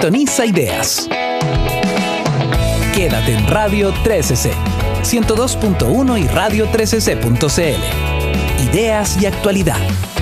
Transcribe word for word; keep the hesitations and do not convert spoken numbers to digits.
Sintoniza Ideas. Quédate en Radio trece C, ciento dos punto uno y radio trece c punto c l. Ideas y actualidad.